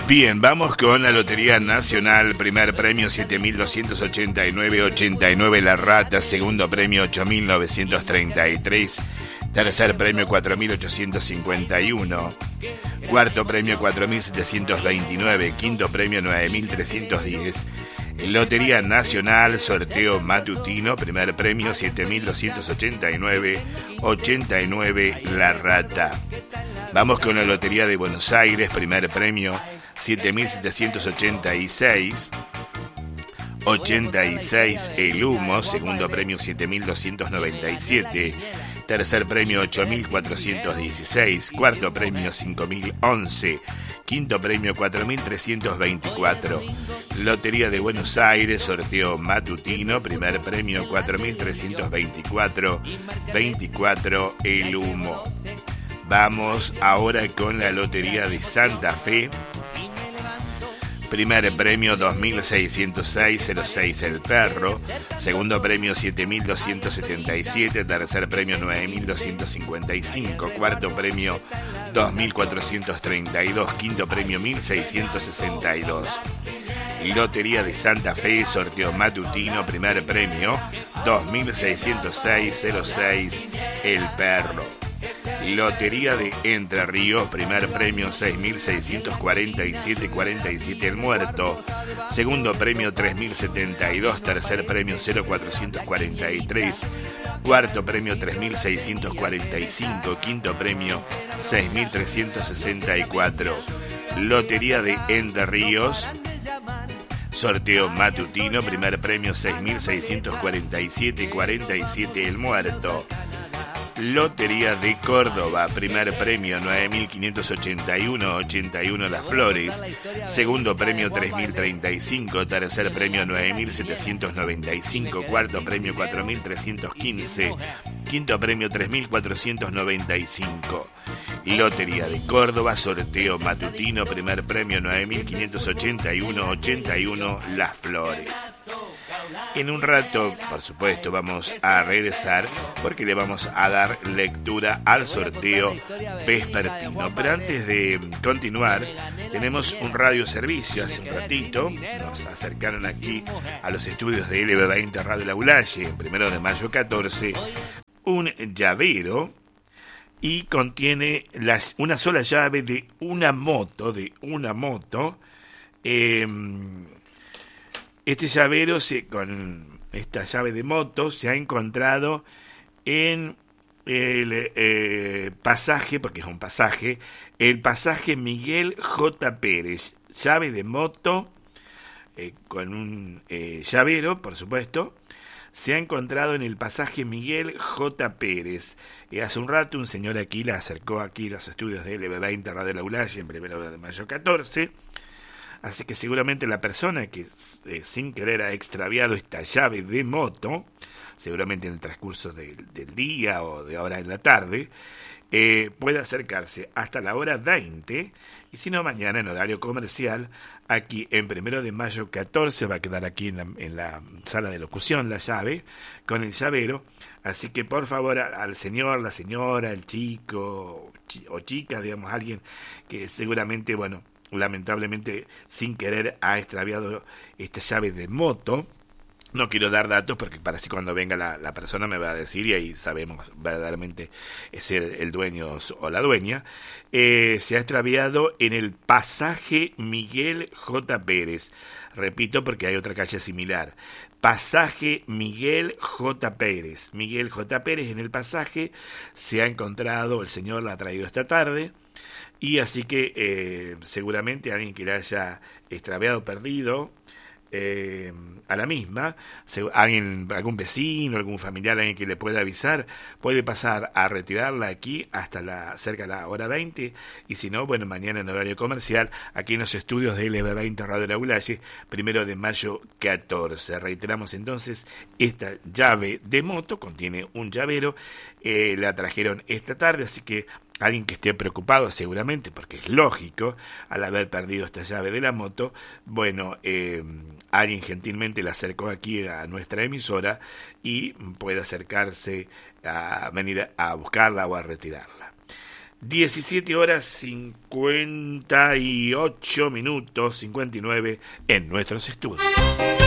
Bien, vamos con la Lotería Nacional. Primer premio 7.289,89 La Rata. Segundo premio 8.933. Tercer premio 4.851. Cuarto premio 4.729. Quinto premio 9.310. Lotería Nacional, sorteo matutino. Primer premio 7.289,89 La Rata. Vamos con la Lotería de Buenos Aires. Primer premio 7.786 El Humo. Segundo premio 7.297. Tercer premio 8.416. Cuarto premio 5.011. Quinto premio 4.324. Lotería de Buenos Aires, sorteo matutino. Primer premio 4.324 El Humo. Vamos ahora con la Lotería de Santa Fe. Primer premio 2.606,06 El Perro. Segundo premio 7.277. Tercer premio 9.255. Cuarto premio 2.432. Quinto premio 1.662. Lotería de Santa Fe, sorteo matutino. Primer premio 2.606,06 El Perro. Lotería de Entre Ríos, primer premio 6.647,47 El Muerto. Segundo premio 3.072. Tercer premio 0.443. Cuarto premio 3.645. Quinto premio 6.364. Lotería de Entre Ríos, sorteo matutino. Primer premio 6.647,47 El Muerto. Lotería de Córdoba, primer premio 9.581,81 Las Flores. Segundo premio 3.035. Tercer premio 9.795. Cuarto premio 4.315. Quinto premio 3.495. Lotería de Córdoba, sorteo matutino. Primer premio 9.581,81 Las Flores. En un rato, por supuesto, vamos a regresar porque le vamos a dar lectura al sorteo vespertino. Pero antes de continuar, tenemos un radioservicio. Hace un ratito nos acercaron aquí a los estudios de LB20 Radio La Ulaye, en 1 de mayo 14, un llavero, y contiene una sola llave de una moto. Este llavero, con esta llave de moto, se ha encontrado en el pasaje, porque es un pasaje, el pasaje Miguel J. Pérez. Llave de moto con un llavero, por supuesto, se ha encontrado en el pasaje Miguel J. Pérez. Hace un rato un señor aquí la acercó aquí a los estudios de LB20 Radio La Ulaye, en 1 de mayo 14. Así que seguramente la persona que sin querer ha extraviado esta llave de moto, seguramente en el transcurso del día o de ahora en la tarde, puede acercarse hasta la hora 20, y si no, mañana en horario comercial, aquí en 1 de mayo 14, va a quedar aquí en la sala de locución la llave, con el llavero. Así que por favor al señor, la señora, el chico o chica, digamos, alguien que seguramente, lamentablemente sin querer ha extraviado esta llave de moto. No quiero dar datos porque para así cuando venga la persona me va a decir, y ahí sabemos verdaderamente ser el dueño o la dueña. Se ha extraviado en el pasaje Miguel J. Pérez. Repito porque hay otra calle similar. Pasaje Miguel J. Pérez. Miguel J. Pérez, en el pasaje se ha encontrado, el señor la ha traído esta tarde. Y así que seguramente alguien que la haya extraviado, perdido, a la misma, algún vecino, algún familiar, alguien que le pueda avisar, puede pasar a retirarla aquí hasta cerca de la hora 20, y si no, mañana en horario comercial, aquí en los estudios de LB20 Radio La Ulaye, 1 de mayo 14. Reiteramos entonces, esta llave de moto contiene un llavero, la trajeron esta tarde, así que alguien que esté preocupado seguramente, porque es lógico, al haber perdido esta llave de la moto, alguien gentilmente la acercó aquí a nuestra emisora y puede acercarse a venir a buscarla o a retirarla. 17 horas 58 minutos 59 en nuestros estudios.